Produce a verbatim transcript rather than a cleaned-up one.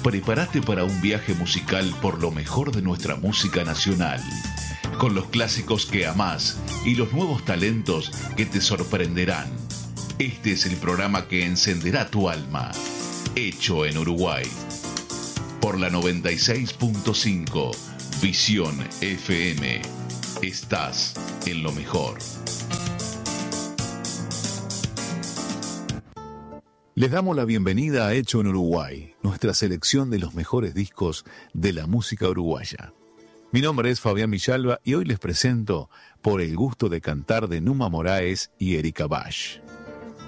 Prepárate para un viaje musical por lo mejor de nuestra música nacional, con los clásicos que amás y los nuevos talentos que te sorprenderán. Este es el programa que encenderá tu alma. Hecho en Uruguay. Por la noventa y seis punto cinco, Visión F M. Estás en lo mejor. Les damos la bienvenida a Hecho en Uruguay, nuestra selección de los mejores discos de la música uruguaya. Mi nombre es Fabián Villalba y hoy les presento Por el gusto de cantar de Numa Moraes y Erika Bash.